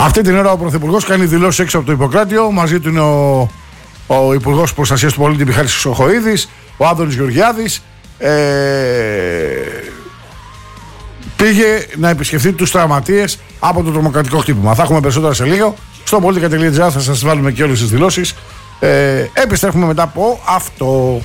Αυτή την ώρα ο Πρωθυπουργός κάνει δηλώσεις έξω από το Ιπποκράτειο. Μαζί του είναι ο Υπουργός Προστασίας του Πολίτη Μιχάλης Χρυσοχοΐδης, ο Άδωνης Γεωργιάδης. Πήγε να επισκεφθεί τους τραυματίες από το τρομοκρατικό χτύπημα. Θα έχουμε περισσότερα σε λίγο. Στο politica.gr θα σας βάλουμε και όλες τις δηλώσεις. Επιστρέφουμε μετά από αυτό.